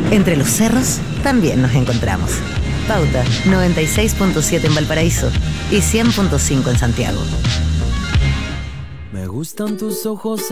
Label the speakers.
Speaker 1: Entre los cerros también nos encontramos. Pauta 96.7 en Valparaíso y 100.5 en Santiago.
Speaker 2: Me gustan tus ojos